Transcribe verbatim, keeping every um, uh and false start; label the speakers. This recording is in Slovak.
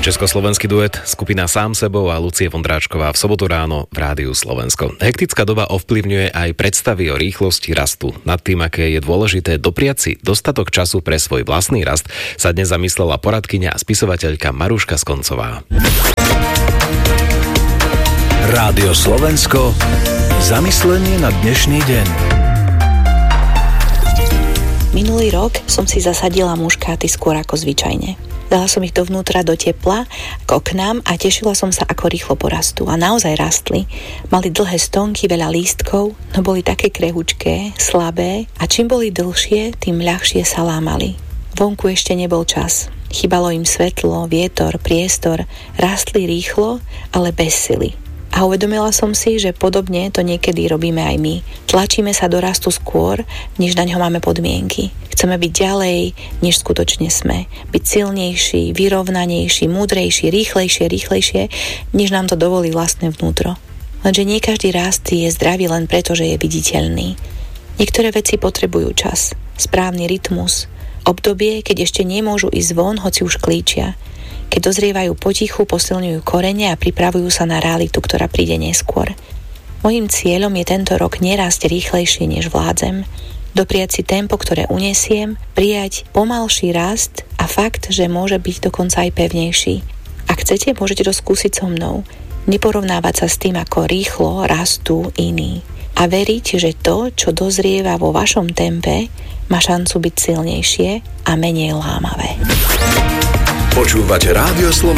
Speaker 1: Československý duet skupina Sám sebou a Lucie Vondráčková v sobotu ráno v Rádiu Slovensko. Hektická doba ovplyvňuje aj predstavy o rýchlosti rastu. Nad tým, aké je dôležité dopriať si dostatok času pre svoj vlastný rast, sa dnes zamyslela poradkyňa a spisovateľka Maruška Skoncová.
Speaker 2: Rádio Slovensko. Zamyslenie na dnešný deň.
Speaker 3: Minulý rok som si zasadila muškáty skôr ako zvyčajne. Dala som ich dovnútra do tepla k oknám a tešila som sa, ako rýchlo porastú. A naozaj rastli. Mali dlhé stonky, veľa lístkov, no boli také krehučké, slabé a čím boli dlhšie, tým ľahšie sa lámali. Vonku ešte nebol čas. Chýbalo im svetlo, vietor, priestor, rastli rýchlo, ale bez sily. A uvedomila som si, že podobne to niekedy robíme aj my. Tlačíme sa do rastu skôr, než na ňo máme podmienky. Chceme byť ďalej, než skutočne sme. Byť silnejší, vyrovnanejší, múdrejší, rýchlejšie, rýchlejšie, než nám to dovolí vlastné vnútro. Lenže nie každý rast je zdravý len preto, že je viditeľný. Niektoré veci potrebujú čas, správny rytmus, obdobie, keď ešte nemôžu ísť von, hoci už klíčia. Keď dozrievajú potichu, posilňujú korene a pripravujú sa na realitu, ktorá príde neskôr. Mojím cieľom je tento rok nerásť rýchlejšie, než vládzem, dopriať si tempo, ktoré unesiem, prijať pomalší rast a fakt, že môže byť dokonca aj pevnejší. Ak chcete, môžete to skúsiť so mnou. Neporovnávať sa s tým, ako rýchlo rastú iní. A veriť, že to, čo dozrieva vo vašom tempe, má šancu byť silnejšie a menej lámavé.
Speaker 2: Počúvate Rádio Slovensko.